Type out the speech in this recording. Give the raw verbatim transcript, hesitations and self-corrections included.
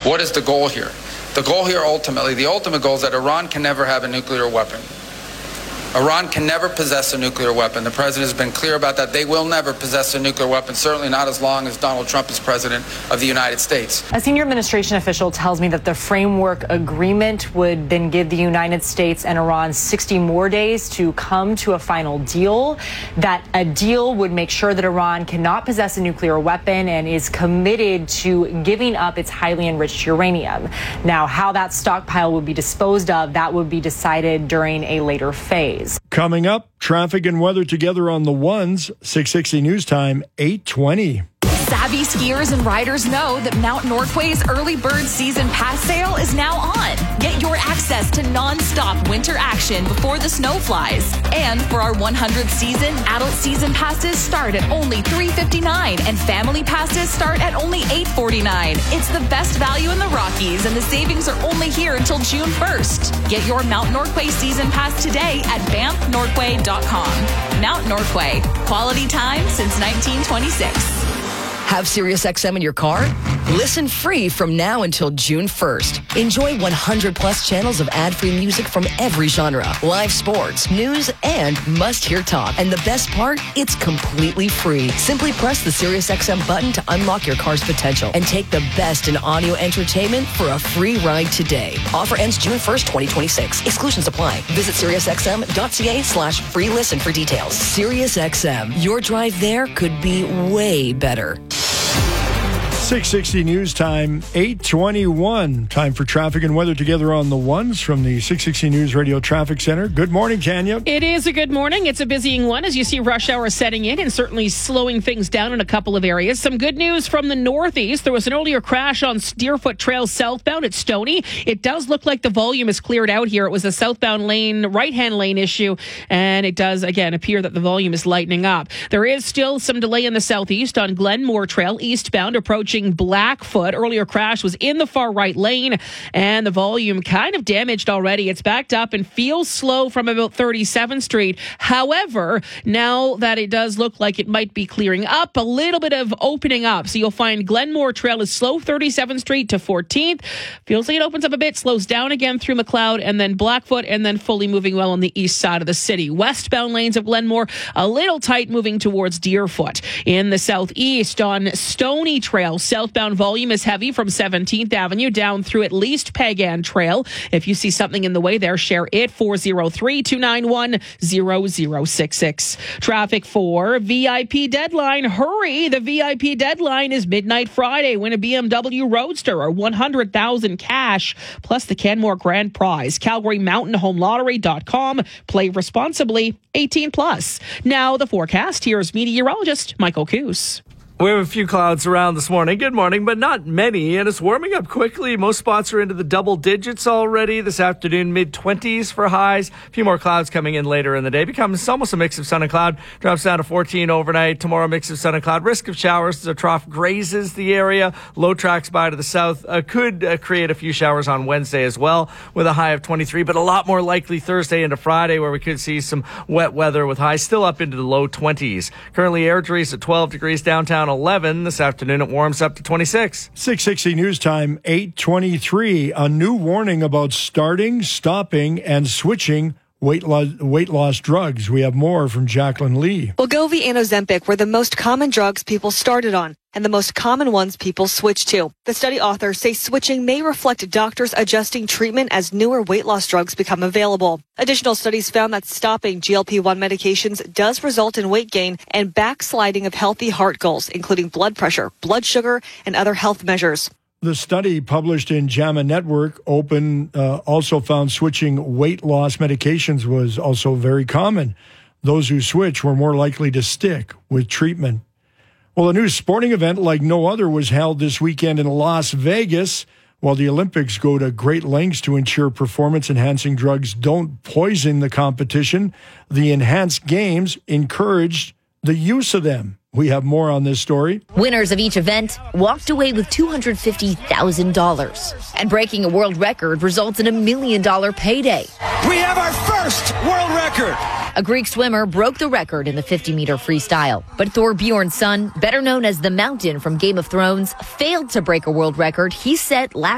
What is the goal here? The goal here ultimately, the ultimate goal is that Iran can never have a nuclear weapon. Iran can never possess a nuclear weapon. The president has been clear about that. They will never possess a nuclear weapon, certainly not as long as Donald Trump is president of the United States. A senior administration official tells me that the framework agreement would then give the United States and Iran sixty more days to come to a final deal. That a deal would make sure that Iran cannot possess a nuclear weapon and is committed to giving up its highly enriched uranium. Now, how that stockpile would be disposed of, that would be decided during a later phase. Coming up, traffic and weather together on the ones. six sixty News Time, eight twenty. Savvy skiers and riders know that Mount Norquay's early bird season pass sale is now on. Get your access to non-stop winter action before the snow flies. And for our one hundredth season, adult season passes start at only three dollars and fifty-nine cents and family passes start at only eight dollars and forty-nine cents. It's the best value in the Rockies, and the savings are only here until June first. Get your Mount Norquay season pass today at banff norquay dot com. Mount Norquay, quality time since nineteen twenty-six. Have SiriusXM in your car? Listen free from now until June first. Enjoy one hundred plus channels of ad-free music from every genre, live sports, news, and must-hear talk. And the best part? It's completely free. Simply press the SiriusXM button to unlock your car's potential and take the best in audio entertainment for a free ride today. Offer ends June first, twenty twenty-six. Exclusions apply. Visit SiriusXM.ca slash free listen for details. SiriusXM. Your drive there could be way better. six sixty News Time, eight twenty-one. Time for traffic and weather together on the ones from the six sixty News Radio Traffic Center. Good morning, Tanya. It is a good morning. It's a busying one as you see rush hour setting in and certainly slowing things down in a couple of areas. Some good news from the northeast. There was an earlier crash on Deerfoot Trail southbound at Stoney. It does look like the volume is cleared out here. It was a southbound lane, right-hand lane issue, and it does, again, appear that the volume is lightening up. There is still some delay in the southeast on Glenmore Trail, eastbound, approaching Blackfoot. Earlier crash was in the far right lane, and the volume kind of damaged already. It's backed up and feels slow from about thirty-seventh Street. However, now that it does look like it might be clearing up, a little bit of opening up. So you'll find Glenmore Trail is slow thirty-seventh Street to fourteenth. Feels like it opens up a bit, slows down again through McLeod, and then Blackfoot, and then fully moving well on the east side of the city. Westbound lanes of Glenmore, a little tight moving towards Deerfoot. In the southeast on Stoney Trail, southbound volume is heavy from seventeenth Avenue down through at least Pagan Trail. If you see something in the way there, share it. four oh three, two nine one, zero zero six six. Traffic for V I P deadline. Hurry! The V I P deadline is midnight Friday. Win a B M W Roadster or one hundred thousand cash plus the Canmore Grand Prize. Calgary Mountain Home Lottery dot com. Play responsibly. eighteen plus. Now the forecast. Here's meteorologist Michael Coos. We have a few clouds around this morning. Good morning, but not many, and it's warming up quickly. Most spots are into the double digits already this afternoon, mid-twenties for highs. A few more clouds coming in later in the day. Becomes almost a mix of sun and cloud. Drops down to fourteen overnight. Tomorrow, mix of sun and cloud. Risk of showers. The trough grazes the area. Low tracks by to the south. Uh, could uh, create a few showers on Wednesday as well, with a high of twenty-three, but a lot more likely Thursday into Friday, where we could see some wet weather with highs still up into the low twenties. Currently, Airdrie's at twelve degrees downtown. eleven. This afternoon, it warms up to twenty-six. six sixty News Time, eight twenty-three. A new warning about starting, stopping, and switching weight loss, weight loss drugs. We have more from Jacqueline Lee. Wegovy and Ozempic were the most common drugs people started on and the most common ones people switch to. The study authors say switching may reflect doctors adjusting treatment as newer weight loss drugs become available. Additional studies found that stopping G L P one medications does result in weight gain and backsliding of healthy heart goals, including blood pressure, blood sugar, and other health measures. The study published in JAMA Network Open uh, also found switching weight loss medications was also very common. Those who switch were more likely to stick with treatment. Well, a new sporting event like no other was held this weekend in Las Vegas. While the Olympics go to great lengths to ensure performance-enhancing drugs don't poison the competition, the enhanced games encouraged the use of them. We have more on this story. Winners of each event walked away with two hundred fifty thousand dollars. And breaking a world record results in a million dollar payday. We have our first world record. A Greek swimmer broke the record in the fifty meter freestyle. But Thor Bjornsson, better known as the Mountain from Game of Thrones, failed to break a world record he set last